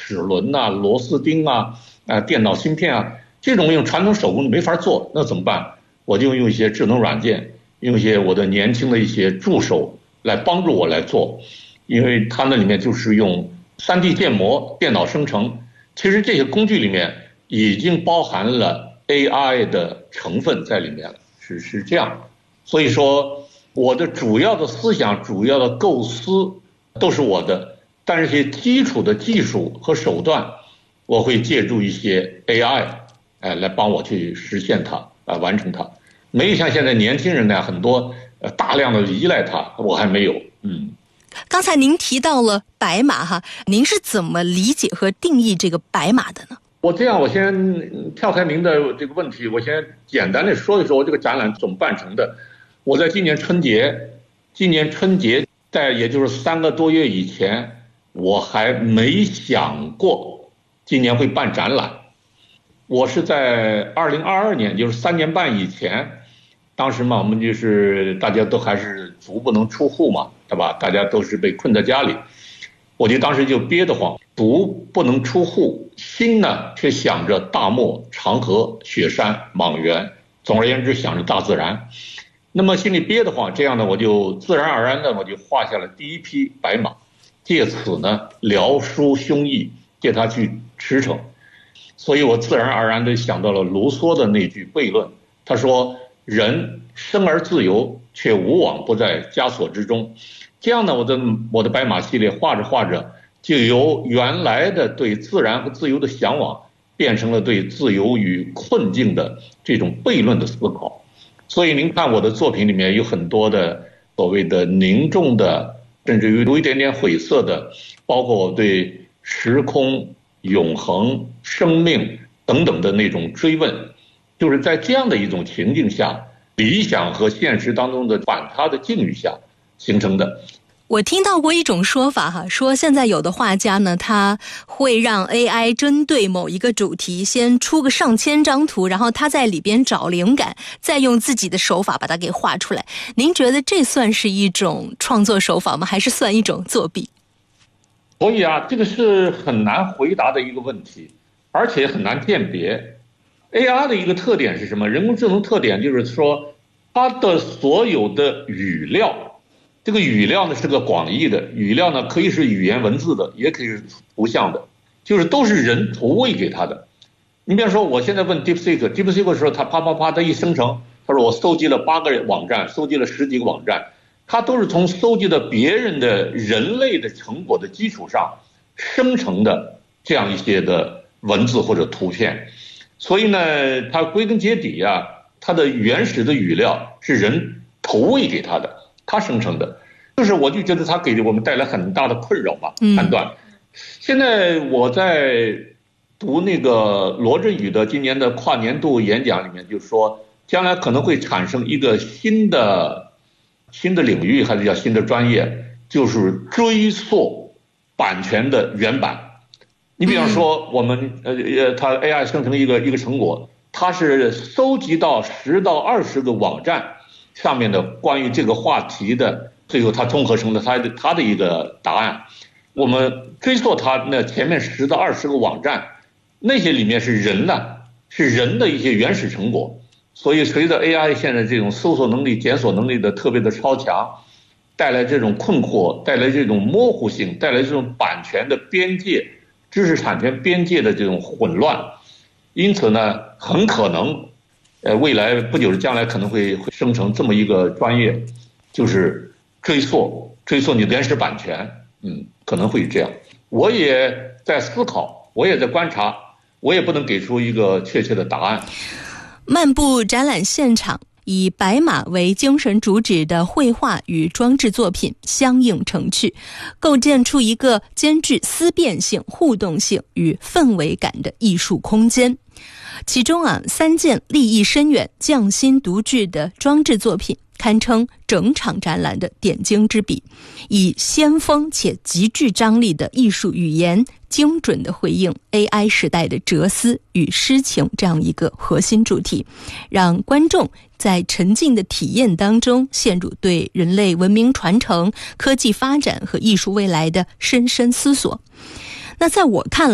齿轮啊、螺丝钉啊、电脑芯片啊，这种用传统手工没法做，那怎么办？我就用一些智能软件，用一些我的年轻的一些助手来帮助我来做，因为它那里面就是用3D 建模、电脑生成，其实这些工具里面已经包含了 AI 的成分在里面了，是这样。所以说我的主要的思想、主要的构思都是我的，但是一些基础的技术和手段，我会借助一些 AI，来帮我去实现它，完成它。没有像现在年轻人呢，很多大量的依赖它，我还没有。 刚才您提到了白马哈，您是怎么理解和定义这个白马的呢？ 我先跳开您的这个问题，我先简单的说一说这个展览怎么办成的。我在今年春节在也就是3个多月以前，我还没想过今年会办展览。我是在2022年，就是3年半以前，当时嘛，我们就是大家都还是足不能出户嘛，对吧？大家都是被困在家里，我就当时就憋得慌，足不能出户，心呢却想着大漠、长河、雪山、莽原，总而言之想着大自然。那么心里憋得慌，这样呢，我就自然而然的我就画下了第一匹白马，借此呢疗舒胸臆，借它去驰骋。所以我自然而然的想到了卢梭的那句悖论，他说人生而自由，却无往不在枷锁之中。这样呢，我的白马系列画着画着，就由原来的对自然和自由的向往，变成了对自由与困境的这种悖论的思考。所以您看我的作品里面有很多的所谓的凝重的，甚至于有一点点晦涩的，包括我对时空、永恒、生命等等的那种追问，就是在这样的一种情境下，理想和现实当中的反差的境遇下形成的。 我听到过一种说法哈，说现在有的画家呢，他会让 AI 针对某一个主题先出个上千张图，然后他在里边找灵感，再用自己的手法把它给画出来。您觉得这算是一种创作手法吗？还是算一种作弊？ 所以啊，这个是很难回答的一个问题，而且很难鉴别。AI 的一个特点是什么？人工智能特点就是说，它的所有的语料，这个语料呢是个广义的语料呢，可以是语言文字的，也可以是图像的，就是都是人投喂给它的。你比方说，我现在问 DeepSeek 的时候，它啪啪啪，它一生成，他说我搜集了8个网站，搜集了10几个网站，它都是从搜集的别人的人类的成果的基础上生成的这样一些的文字或者图片。所以呢，它归根结底啊，它的原始的语料是人投喂给它的，它生成的。就是我就觉得它给我们带来很大的困扰嘛，判断。现在我在读那个罗振宇的今年的跨年度演讲里面，就说将来可能会产生一个新的领域，还是叫新的专业，就是追溯版权的原版。你比方说我们它 AI 生成一个成果，它是搜集到10到20个网站上面的关于这个话题的，最后它综合成了它的一个答案。我们追溯它那前面10到20个网站，那些里面是人的一些原始成果。所以随着 AI 现在这种搜索能力、检索能力的特别的超强，带来这种困惑，带来这种模糊性，带来这种版权的边界、知识产权边界的这种混乱。因此呢，很可能未来不久的将来可能会生成这么一个专业，就是追溯你的原始版权。可能会这样。我也在思考，我也在观察，我也不能给出一个确切的答案。 漫步展览现场，以白马为精神主旨的绘画与装置作品相映成趣，构建出一个兼具思辨性、互动性与氛围感的艺术空间。其中3件立意深远、匠心独具的装置作品堪称整场展览的点睛之笔，以先锋且极具张力的艺术语言，精准地回应 AI 时代的哲思与诗情这样一个核心主题，让观众在沉浸的体验当中陷入对人类文明传承、科技发展和艺术未来的深深思索。那在我看来